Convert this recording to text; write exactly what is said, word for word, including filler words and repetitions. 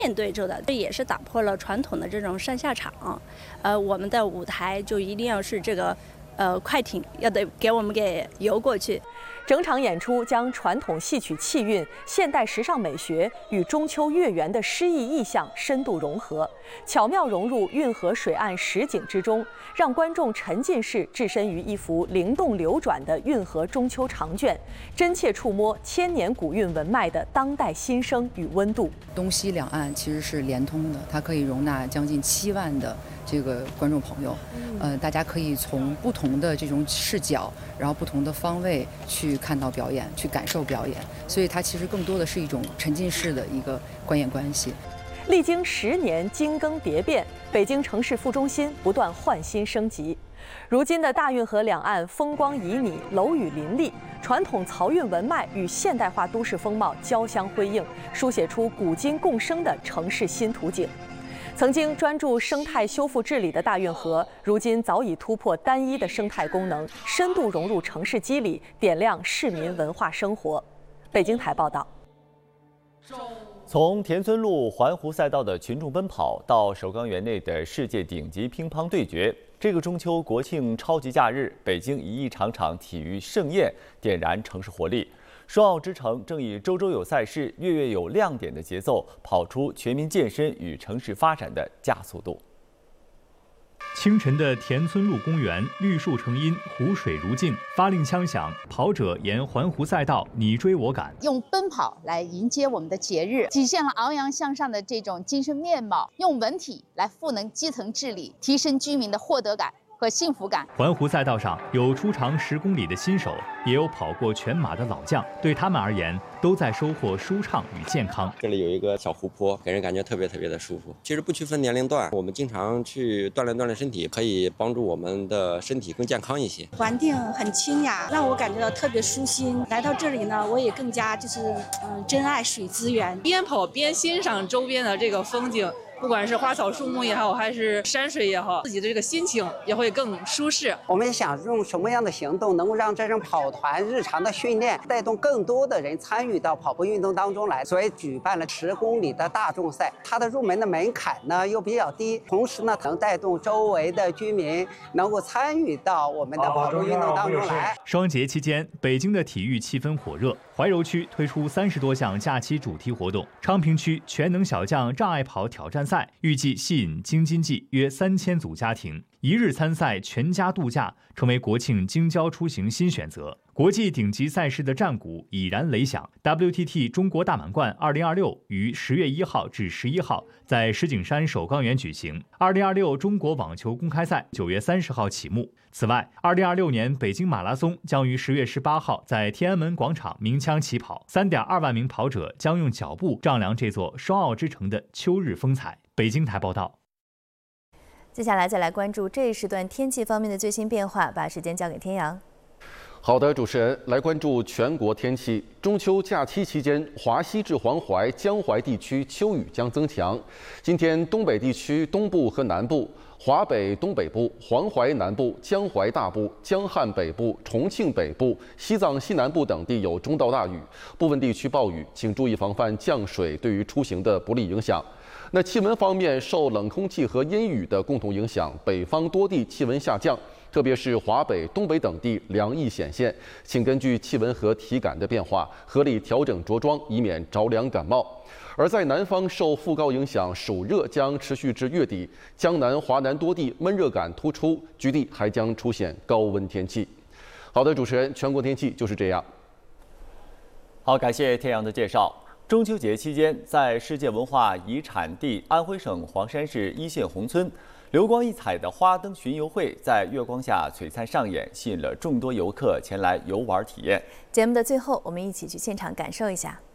面对着的，这也是打破了传统的这种上下场。呃，我们的舞台就一定要是这个。呃，快艇要得给我们给游过去。 整场演出将传统戏曲气韵、现代时尚美学与中秋月圆的诗意意象深度融合，巧妙融入运河水岸实景之中，让观众沉浸式置身于一幅灵动流转的运河中秋长卷，真切触摸千年古韵文脉的当代新生与温度。 东西两岸其实是连通的，它可以容纳将近七万的这个观众朋友，呃，大家可以从不同的这种视角，然后不同的方位去看到表演，去感受表演，所以它其实更多的是一种沉浸式的一个观演关系。 历经十年精耕迭变，北京城市副中心不断换新升级。如今的大运河两岸风光旖旎，楼宇林立，传统漕运文脉与现代化都市风貌交相辉映，书写出古今共生的城市新图景。曾经专注生态修复治理的大运河，如今早已突破单一的生态功能，深度融入城市肌理，点亮市民文化生活。北京台报道。 从田村路环湖赛道的群众奔跑，到首钢园内的世界顶级乒乓对决，这个中秋国庆超级假日，北京一亿场场体育盛宴点燃城市活力。双奥之城正以周周有赛事、月月有亮点的节奏，跑出全民健身与城市发展的加速度。 清晨的田村路公园，绿树成荫，湖水如镜，发令枪响，跑者沿环湖赛道你追我赶， 用奔跑来迎接我们的节日，体现了昂扬向上的这种精神面貌，用文体来赋能基层治理，提升居民的获得感和幸福感。 环湖赛道上有出长十公里的新手，也有跑过全马的老将，对他们而言，都在收获舒畅与健康。 这里有一个小湖泊，给人感觉特别特别的舒服。其实不区分年龄段，我们经常去锻炼锻炼身体，可以帮助我们的身体更健康一些。 环境很清雅，让我感觉到特别舒心。来到这里呢，我也更加就是嗯珍爱水资源， 边跑边欣赏周边的这个风景。不管是花草树木也好，还是山水也好，自己的这个心情也会更舒适。 我们想用什么样的行动，能够让这种跑团日常的训练带动更多的人参与到跑步运动当中来，所以举办了十公里的大众赛。它的入门的门槛呢又比较低，同时呢能带动周围的居民能够参与到我们的跑步运动当中来。 双节期间，北京的体育气氛火热。怀柔区推出三十多项假期主题活动，昌平区全能小将障碍跑挑战赛预计吸引京津冀约三千组家庭，一日参赛全家度假成为国庆京郊出行新选择。国际顶级赛事的战鼓已然擂响 ，W T T 中国大满贯二零二六于十月一号至十一号在石景山首钢园举行。二零二六中国网球公开赛九月三十号启幕。此外，二零二六年北京马拉松将于十月十八号在天安门广场鸣枪起跑，三点二万名跑者将用脚步丈量这座双奥之城的秋日风采。北京台报道。 接下来再来关注这一时段天气方面的最新变化，把时间交给天阳。 好的，主持人，来关注全国天气。中秋假期期间，华西至黄淮、江淮地区秋雨将增强。今天，东北地区东部和南部、华北东北部、黄淮南部、江淮大部、江汉北部、重庆北部、西藏西南部等地有中到大雨，部分地区暴雨，请注意防范降水对于出行的不利影响。那气温方面，受冷空气和阴雨的共同影响，北方多地气温下降。特别是华北、东北等地凉意显现，请根据气温和体感的变化，合理调整着装，以免着凉感冒。而在南方，受副高影响，暑热将持续至月底，江南、华南多地闷热感突出，局地还将出现高温天气。好的，主持人，全国天气就是这样。 好，感谢天阳的介绍。中秋节期间，在世界文化遗产地安徽省黄山市一线红村，流光溢彩的花灯巡游会在月光下璀璨上演，吸引了众多游客前来游玩体验。 节目的最后，我们一起去现场感受一下。